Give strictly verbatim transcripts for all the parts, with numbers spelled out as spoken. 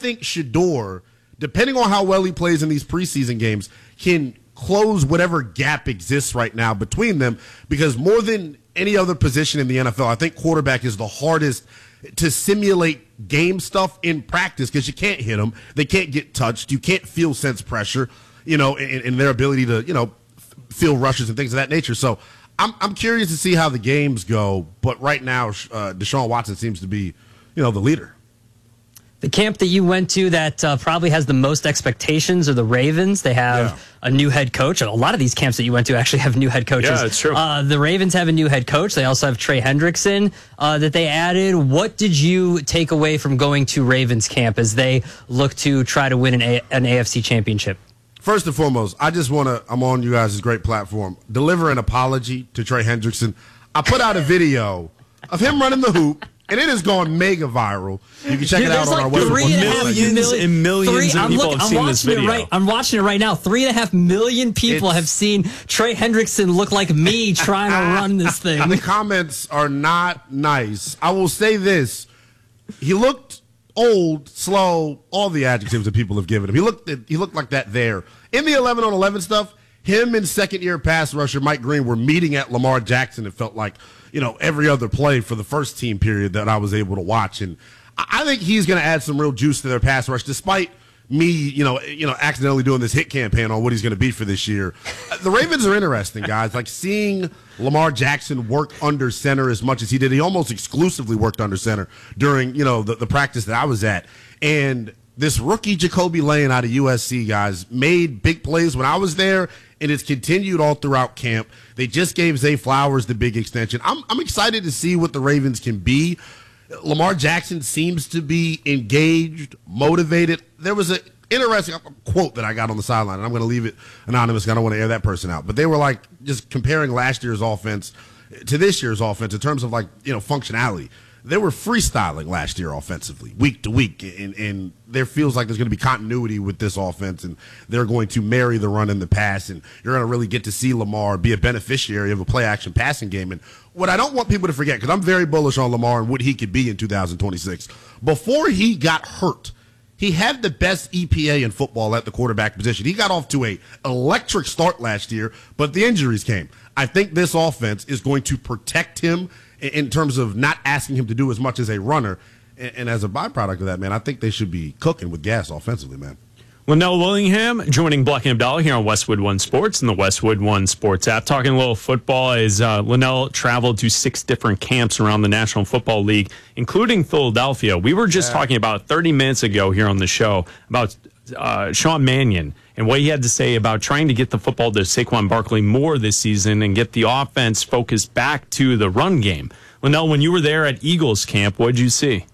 think Shedeur, depending on how well he plays in these preseason games, can close whatever gap exists right now between them, because more than any other position in the N F L, I think quarterback is the hardest to simulate game stuff in practice, because you can't hit them. They can't get touched. You can't feel sense pressure, you know, in, in their ability to, you know, feel rushes and things of that nature. So I'm I'm curious to see how the games go, but right now uh, Deshaun Watson seems to be, you know, the leader. The camp that you went to that uh, probably has the most expectations are the Ravens. They have yeah. a new head coach. A lot of these camps that you went to actually have new head coaches. Yeah, it's true. Uh, the Ravens have a new head coach. They also have Trey Hendrickson uh, that they added. What did you take away from going to Ravens camp as they look to try to win an, a- an A F C championship? First and foremost, I just want to, I'm on you guys' great platform, deliver an apology to Trey Hendrickson. I put out a video of him running the hoop, and it has gone mega viral. You can check Dude, it out on like our website. Three and a half millions million, and millions three, of people look, have I'm seen this watching video. It right, I'm watching it right now. Three and a half million people It's, have seen Trey Hendrickson look like me trying to run this thing. The comments are not nice. I will say this. He looked old, slow, all the adjectives that people have given him. He looked he looked like that there. In the eleven on eleven stuff, him and second-year pass rusher Mike Green were meeting at Lamar Jackson. It felt like, you know, every other play for the first team period that I was able to watch. And I think he's going to add some real juice to their pass rush, despite me, you know, you know, accidentally doing this hit campaign on what he's going to be for this year. The Ravens are interesting, guys. Like, seeing Lamar Jackson work under center as much as he did. He almost exclusively worked under center during, you know, the, the practice that I was at. And this rookie Jacoby Lane out of U S C, guys, made big plays when I was there, and it's continued all throughout camp. They just gave Zay Flowers the big extension. I'm, I'm excited to see what the Ravens can be. Lamar Jackson seems to be engaged, motivated. There was an interesting quote that I got on the sideline, and I'm going to leave it anonymous because I don't want to air that person out. But they were like just comparing last year's offense to this year's offense in terms of, like, you know, functionality. They were freestyling last year offensively, week to week, and, and there feels like there's going to be continuity with this offense, and they're going to marry the run and the pass, and you're going to really get to see Lamar be a beneficiary of a play-action passing game. And what I don't want people to forget, because I'm very bullish on Lamar and what he could be in two thousand twenty-six, before he got hurt, he had the best E P A in football at the quarterback position. He got off to an electric start last year, but the injuries came. I think this offense is going to protect him in terms of not asking him to do as much as a runner. And as a byproduct of that, man, I think they should be cooking with gas offensively, man. Linnell Willingham joining Black and Abdallah here on Westwood One Sports and the Westwood One Sports app. Talking a little football as uh, Linnell traveled to six different camps around the National Football League, including Philadelphia. We were just yeah. talking about thirty minutes ago here on the show about uh, Sean Mannion and what he had to say about trying to get the football to Saquon Barkley more this season and get the offense focused back to the run game. Linnell, when you were there at Eagles camp, what did you see?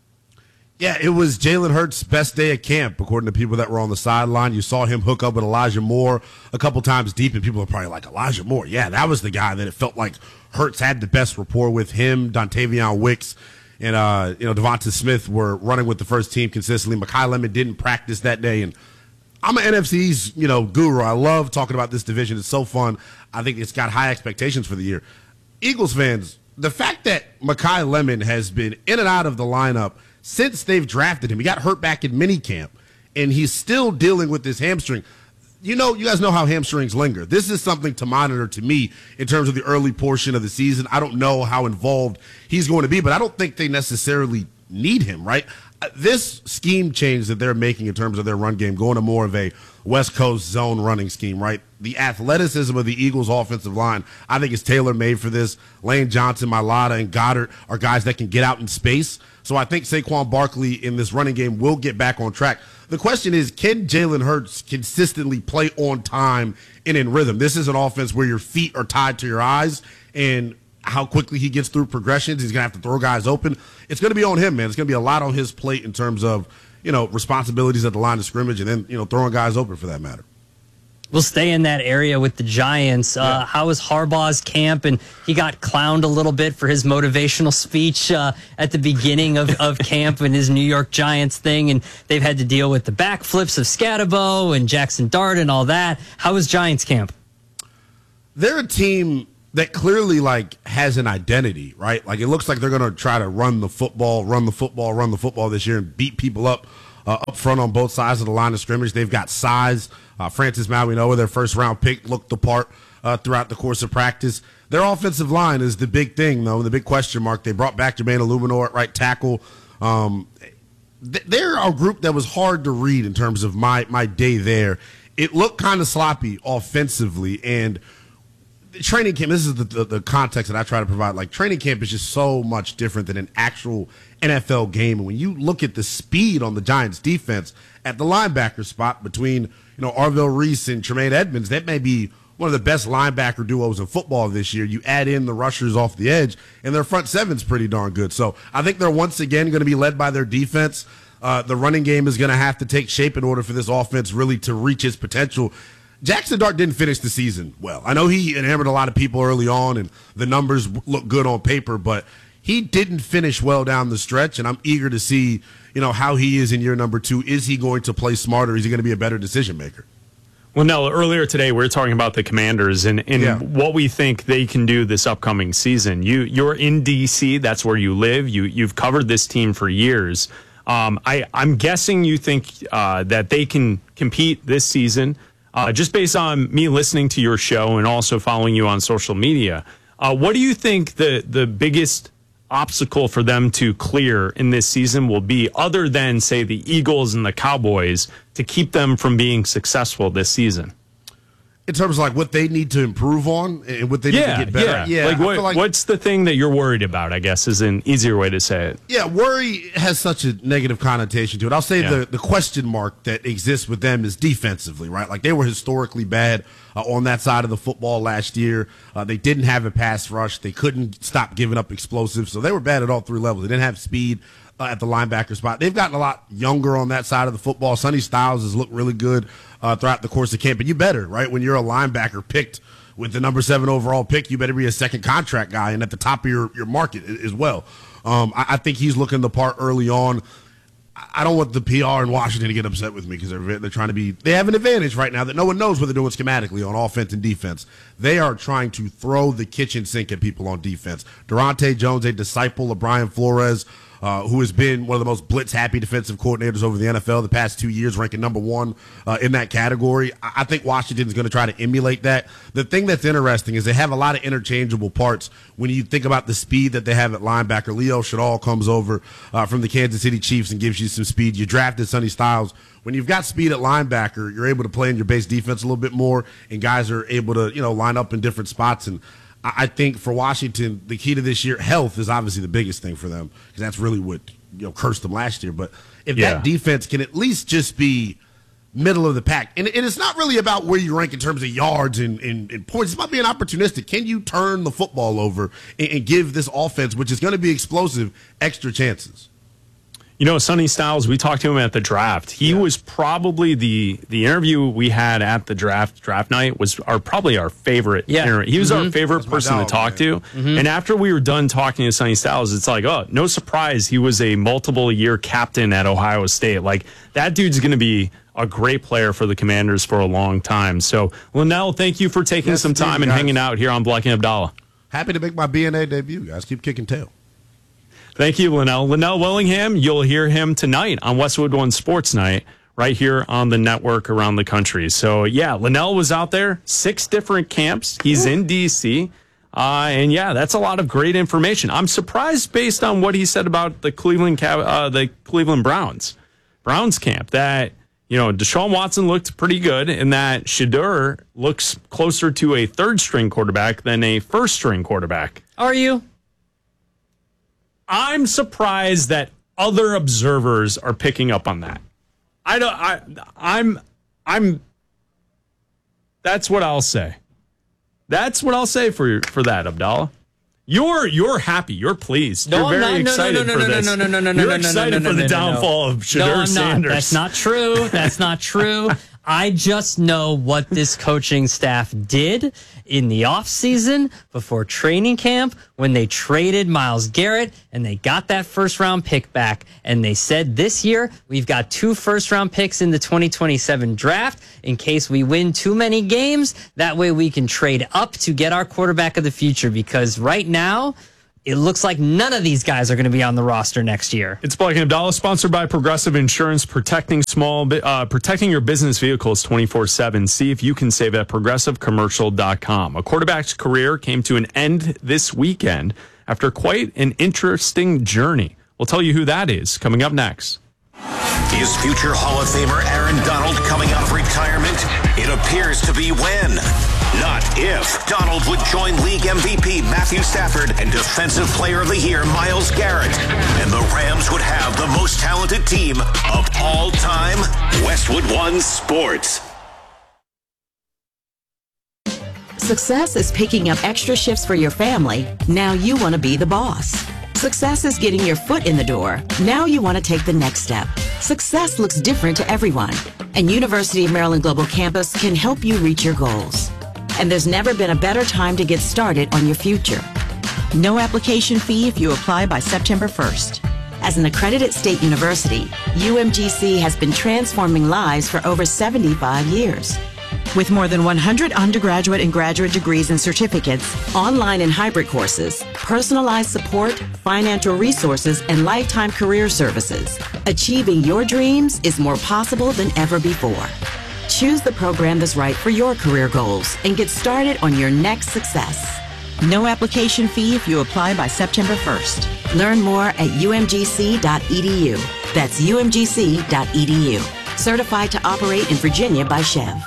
Yeah, it was Jalen Hurts' best day at camp, according to people that were on the sideline. You saw him hook up with Elijah Moore a couple times deep, and people are probably like, Elijah Moore? Yeah, that was the guy that it felt like Hurts had the best rapport with. Him, Dontavion Wicks, and uh, you know, Devonta Smith were running with the first team consistently. Mekhi Lemon didn't practice that day, and I'm an N F C's, you know, guru. I love talking about this division. It's so fun. I think it's got high expectations for the year. Eagles fans, the fact that Mekhi Lemon has been in and out of the lineup since they've drafted him, he got hurt back in minicamp, and he's still dealing with this hamstring. You know, you guys know how hamstrings linger. This is something to monitor to me in terms of the early portion of the season. I don't know how involved he's going to be, but I don't think they necessarily need him, right? This scheme change that they're making in terms of their run game, going to more of a West Coast zone running scheme, right? The athleticism of the Eagles' offensive line, I think, is tailor-made for this. Lane Johnson, Mailata, and Goddard are guys that can get out in space. So I think Saquon Barkley in this running game will get back on track. The question is, can Jalen Hurts consistently play on time and in rhythm? This is an offense where your feet are tied to your eyes, and how quickly he gets through progressions, he's going to have to throw guys open. It's going to be on him, man. It's going to be a lot on his plate in terms of, you know, responsibilities at the line of scrimmage and then, you know, throwing guys open for that matter. We'll stay in that area with the Giants. Uh, yeah. How was Harbaugh's camp? And he got clowned a little bit for his motivational speech uh, at the beginning of, of camp and his New York Giants thing. And they've had to deal with the backflips of Scatabo and Jackson Dart and all that. How was Giants camp? They're a team that clearly, like, has an identity, right? Like, it looks like they're going to try to run the football, run the football, run the football this year and beat people up uh, up front on both sides of the line of scrimmage. They've got size. Uh, Francis Mauigoa, their first-round pick, looked the part uh, throughout the course of practice. Their offensive line is the big thing, though, the big question mark. They brought back Jermaine Illuminor at right tackle. Um, th- they're a group that was hard to read in terms of my, my day there. It looked kind of sloppy offensively, and training camp, this is the, the, the context that I try to provide. Like, training camp is just so much different than an actual N F L game. And when you look at the speed on the Giants defense at the linebacker spot between, you know, Arvell Reese and Tremaine Edmonds, that may be one of the best linebacker duos in football this year. You add in the rushers off the edge, and their front seven's pretty darn good. So I think they're once again going to be led by their defense. Uh, the running game is going to have to take shape in order for this offense really to reach its potential. Jackson Dart didn't finish the season well. I know he enamored a lot of people early on, and the numbers look good on paper, but he didn't finish well down the stretch, and I'm eager to see, you know, how he is in year number two. Is he going to play smarter? Is he going to be a better decision maker? Well, no, earlier today we were talking about the Commanders and, and Yeah. what we think they can do this upcoming season. You, you're in D C. That's where you live. You, you've covered this team for years. Um, I, I'm guessing you think uh, that they can compete this season. Uh, just based on me listening to your show and also following you on social media, uh, what do you think the, the biggest obstacle for them to clear in this season will be, other than, say, the Eagles and the Cowboys, to keep them from being successful this season? In terms of like what they need to improve on and what they Yeah, need to get better. yeah. Like, I what, feel like what's the thing that you're worried about, I guess, is an easier way to say it. Yeah, worry has such a negative connotation to it. I'll say Yeah. the, the question mark that exists with them is defensively, right? Like, they were historically bad uh, on that side of the football last year. Uh, they didn't have a pass rush. They couldn't stop giving up explosives. So they were bad at all three levels. They didn't have speed uh, at the linebacker spot. They've gotten a lot younger on that side of the football. Sonny Styles has looked really good uh, throughout the course of camp. But you better, right? When you're a linebacker picked with the number seven overall pick, you better be a second contract guy and at the top of your, your market as well. Um, I, I think he's looking the part early on. I don't want the P R in Washington to get upset with me because they're, they're trying to be – they have an advantage right now that no one knows what they're doing schematically on offense and defense. They are trying to throw the kitchen sink at people on defense. Durante Jones, a disciple of Brian Flores, uh, who has been one of the most blitz-happy defensive coordinators over the N F L the past two years, ranking number one uh, in that category. I, I think Washington's going to try to emulate that. The thing that's interesting is they have a lot of interchangeable parts when you think about the speed that they have at linebacker. Leo Shadal comes over uh, from the Kansas City Chiefs and gives you some speed. You drafted Sonny Styles. When you've got speed at linebacker, you're able to play in your base defense a little bit more, and guys are able to, you know, line up in different spots. And I think for Washington, the key to this year, health is obviously the biggest thing for them because that's really what, you know, cursed them last year. But if Yeah. that defense can at least just be middle of the pack, and, and it's not really about where you rank in terms of yards and, and, and points. It's about being opportunistic. Can you turn the football over and, and give this offense, which is going to be explosive, extra chances? You know, Sonny Styles, we talked to him at the draft. He Yeah. was probably the the interview we had at the draft draft night was our probably our favorite. Yeah. interview. He was Mm-hmm. our favorite That's my person dog, to talk man. to. And after we were done talking to Sonny Styles, it's like, oh, no surprise, he was a multiple year captain at Ohio State. Like, that dude's going to be a great player for the Commanders for a long time. So, Linnell, thank you for taking Yes, some time indeed, and guys. hanging out here on Black and Abdallah. Happy to make my B N A debut, guys. Keep kicking tail. Thank you, Linnell. Linnell Willingham, you'll hear him tonight on Westwood One Sports Night right here on the network around the country. So, yeah, Linnell was out there, six different camps. He's in D C. Uh, and, yeah, that's a lot of great information. I'm surprised based on what he said about the Cleveland uh, the Cleveland Browns, Browns camp, that, you know, Deshaun Watson looked pretty good and that Shedeur looks closer to a third-string quarterback than a first-string quarterback. Are you? I'm surprised that other observers are picking up on that. I don't. I. I'm. I'm. That's what I'll say. That's what I'll say for for that, Abdallah. You're you're happy. You're pleased. No, You're I'm very not. No, no, excited no, no, for no, this. no, no, no, no, no, You're no, no, excited no, no, for no, the no, no. downfall of Shedeur No, I'm not. Sanders. That's not true. That's not true. I just know what this coaching staff did in the offseason before training camp when they traded Myles Garrett and they got that first round pick back. And they said this year we've got two first round picks in the twenty twenty-seven draft in case we win too many games. That way we can trade up to get our quarterback of the future, because right now it looks like none of these guys are going to be on the roster next year. It's Black and Abdallah, sponsored by Progressive Insurance, protecting small, uh, protecting your business vehicles twenty-four seven. See if you can save at progressive commercial dot com. A quarterback's career came to an end this weekend after quite an interesting journey. We'll tell you who that is coming up next. Is future Hall of Famer Aaron Donald coming out of retirement? It appears to be when, not if, Donald would join league M V P Matthew Stafford and Defensive Player of the Year Myles Garrett. And the Rams would have the most talented team of all time. Westwood One Sports. Success is picking up extra shifts for your family. Now you want to be the boss. Success is getting your foot in the door. Now you want to take the next step. Success looks different to everyone, and University of Maryland Global Campus can help you reach your goals. And there's never been a better time to get started on your future. No application fee if you apply by September first. As an accredited state university, U M G C has been transforming lives for over seventy-five years. With more than one hundred undergraduate and graduate degrees and certificates, online and hybrid courses, personalized support, financial resources, and lifetime career services, achieving your dreams is more possible than ever before. Choose the program that's right for your career goals and get started on your next success. No application fee if you apply by September first. Learn more at U M G C dot E D U. That's U M G C dot E D U. Certified to operate in Virginia by Chev.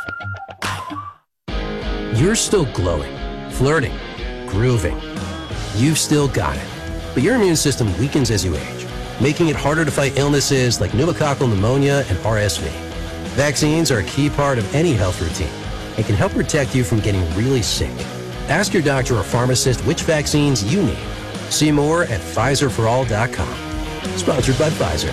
You're still glowing, flirting, grooving. You've still got it. But your immune system weakens as you age, making it harder to fight illnesses like pneumococcal pneumonia and R S V. Vaccines are a key part of any health routine and can help protect you from getting really sick. Ask your doctor or pharmacist which vaccines you need. See more at Pfizer for all dot com. Sponsored by Pfizer.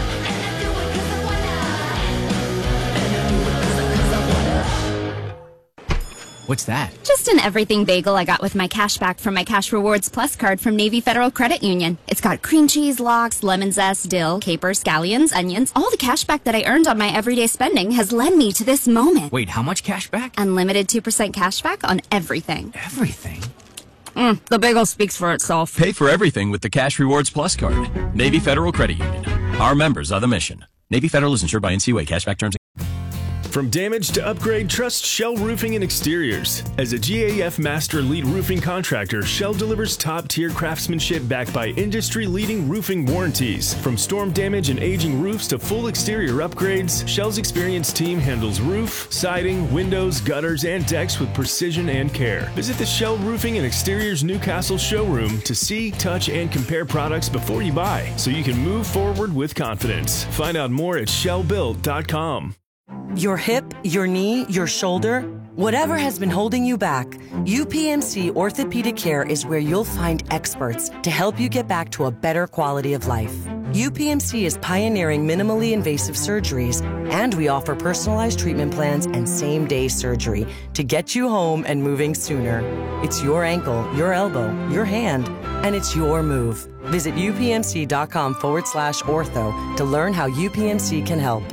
What's that? Just an everything bagel I got with my cash back from my Cash Rewards Plus card from Navy Federal Credit Union. It's got cream cheese, lox, lemon zest, dill, capers, scallions, onions. All the cash back that I earned on my everyday spending has led me to this moment. Wait, how much cash back? Unlimited two percent cash back on everything. Everything? Mm, the bagel speaks for itself. Pay for everything with the Cash Rewards Plus card. Navy Federal Credit Union. Our members are the mission. Navy Federal is insured by N C U A. Cashback terms. From damage to upgrade, trust Shell Roofing and Exteriors. As a G A F Master Lead Roofing Contractor, Shell delivers top-tier craftsmanship backed by industry-leading roofing warranties. From storm damage and aging roofs to full exterior upgrades, Shell's experienced team handles roof, siding, windows, gutters, and decks with precision and care. Visit the Shell Roofing and Exteriors Newcastle showroom to see, touch, and compare products before you buy, so you can move forward with confidence. Find out more at shell built dot com. Your hip, your knee, your shoulder, whatever has been holding you back, U P M C Orthopedic Care is where you'll find experts to help you get back to a better quality of life. U P M C is pioneering minimally invasive surgeries, and we offer personalized treatment plans and same-day surgery to get you home and moving sooner. It's your ankle, your elbow, your hand, and it's your move. Visit upmc.com forward slash ortho to learn how U P M C can help.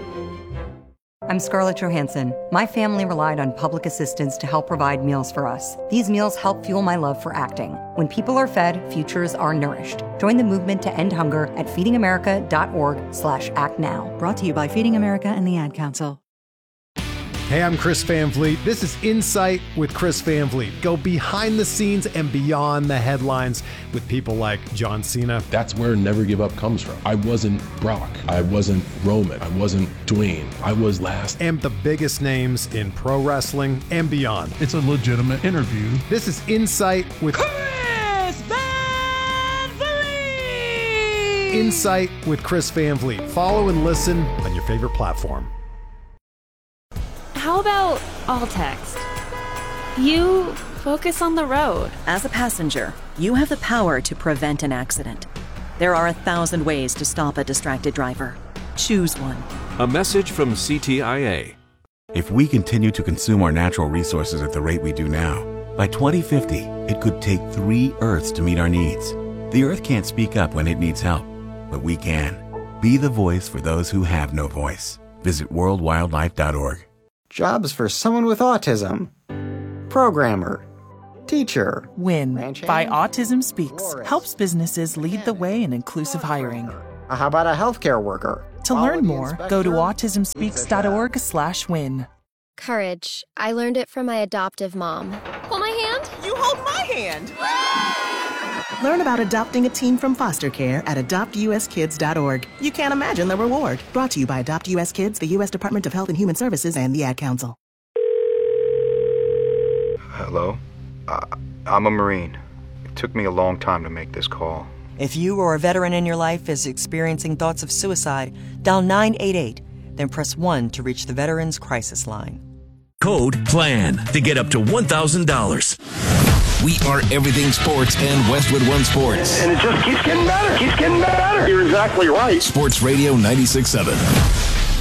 I'm Scarlett Johansson. My family relied on public assistance to help provide meals for us. These meals help fuel my love for acting. When people are fed, futures are nourished. Join the movement to end hunger at feedingamerica.org slash act now. Brought to you by Feeding America and the Ad Council. Hey, I'm Chris Van Vliet. This is Insight with Chris Van Vliet. Go behind the scenes and beyond the headlines with people like John Cena. That's where Never Give Up comes from. I wasn't Brock. I wasn't Roman. I wasn't Dwayne. I was last. And the biggest names in pro wrestling and beyond. It's a legitimate interview. This is Insight with Chris Van Vliet. Insight with Chris Van Vliet. Follow and listen on your favorite platform. How about all text? You focus on the road. As a passenger, you have the power to prevent an accident. There are a thousand ways to stop a distracted driver. Choose one. A message from C T I A. If we continue to consume our natural resources at the rate we do now, by twenty fifty, it could take three Earths to meet our needs. The Earth can't speak up when it needs help, but we can. Be the voice for those who have no voice. Visit world wildlife dot org. Jobs for someone with autism. Programmer. Teacher. WIN Ranch by hand? Autism Speaks Florist. helps businesses lead the way in inclusive hiring. Uh, How about a healthcare worker? To learn Quality more, go to inspector? autism speaks dot org slash win. Courage. I learned it from my adoptive mom. Hold my hand. You hold my hand. Learn about adopting a teen from foster care at adopt u s kids dot org. You can't imagine the reward. Brought to you by Adopt U S Kids, the U S Department of Health and Human Services, and the Ad Council. Hello? Uh, I'm a Marine. It took me a long time to make this call. If you or a veteran in your life is experiencing thoughts of suicide, dial nine eight eight, then press one to reach the Veterans Crisis Line. Code PLAN to get up to one thousand dollars. We are everything sports and Westwood One Sports. And it just keeps getting better, keeps getting better. You're exactly right. Sports Radio ninety-six point seven.